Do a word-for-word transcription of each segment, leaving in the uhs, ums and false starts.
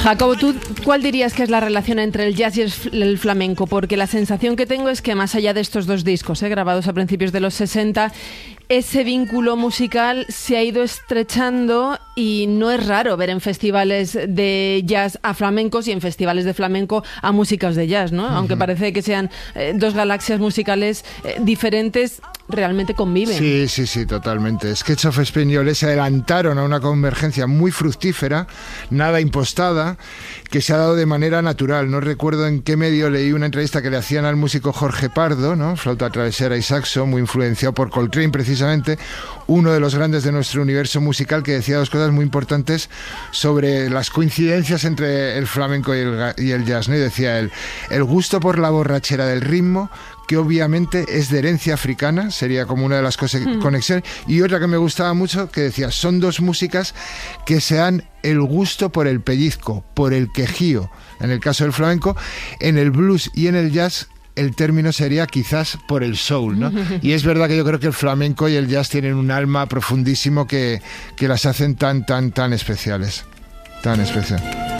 Jacobo, ¿tú cuál dirías que es la relación entre el jazz y el flamenco? Porque la sensación que tengo es que más allá de estos dos discos, ¿eh? grabados a principios de los sesenta, ese vínculo musical se ha ido estrechando y no es raro ver en festivales de jazz a flamencos y en festivales de flamenco a músicos de jazz, ¿no? Uh-huh. Aunque parece que sean eh, dos galaxias musicales eh, diferentes, realmente conviven. Sí, sí, sí, totalmente. Sketch of Españoles se adelantaron a una convergencia muy fructífera, nada impostada, que se ha dado de manera natural. No recuerdo en qué medio leí una entrevista que le hacían al músico Jorge Pardo, ¿no? Flauta travesera y saxo, muy influenciado por Coltrane precisamente, uno de los grandes de nuestro universo musical, que decía dos cosas muy importantes sobre las coincidencias entre el flamenco y el, y el jazz, ¿no? Y decía él, el gusto por la borrachera del ritmo, que obviamente es de herencia africana, sería como una de las cosas, mm. conexiones, y otra que me gustaba mucho, que decía, son dos músicas que se dan el gusto por el pellizco, por el quejío, en el caso del flamenco. En el blues y en el jazz el término sería quizás por el soul, ¿no? Y es verdad que yo creo que el flamenco y el jazz tienen un alma profundísimo que, que las hacen tan, tan, tan especiales, tan especial.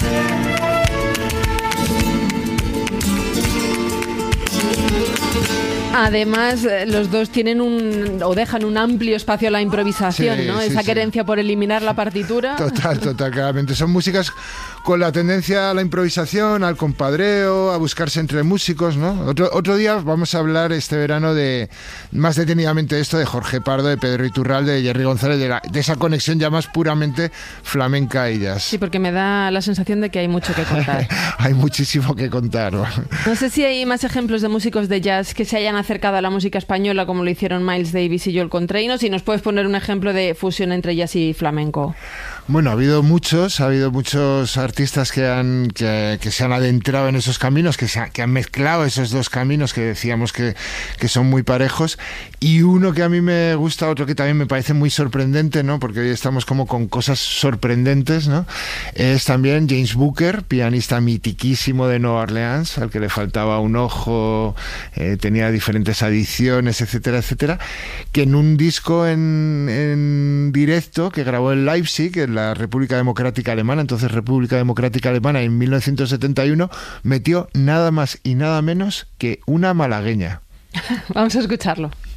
Además, los dos tienen un o dejan un amplio espacio a la improvisación, sí, ¿no? Sí, Esa sí. querencia por eliminar la partitura. Total, total, claramente. Son músicas con la tendencia a la improvisación, al compadreo, a buscarse entre músicos, ¿no? Otro, otro día vamos a hablar este verano de más detenidamente esto de Jorge Pardo, de Pedro Iturralde, de Jerry González, de, la, de esa conexión ya más puramente flamenca y jazz. Sí, porque me da la sensación de que hay mucho que contar. Hay muchísimo que contar, ¿no? No sé si hay más ejemplos de músicos de jazz que se hayan acercado a la música española como lo hicieron Miles Davis y Joel Coltrane, o si nos puedes poner un ejemplo de fusión entre jazz y flamenco. Bueno, ha habido muchos, ha habido muchos artistas que han que, que se han adentrado en esos caminos, que, se ha, que han mezclado esos dos caminos que decíamos que, que son muy parejos, y uno que a mí me gusta, otro que también me parece muy sorprendente, ¿no? Porque hoy estamos como con cosas sorprendentes, ¿no? Es también James Booker, pianista mitiquísimo de Nueva Orleans, al que le faltaba un ojo, eh, tenía diferentes adiciones, etcétera, etcétera, que en un disco en, en directo que grabó en Leipzig, en la República Democrática Alemana, entonces República Democrática Alemana, en mil novecientos setenta y uno, metió nada más y nada menos que una malagueña. Vamos a escucharlo.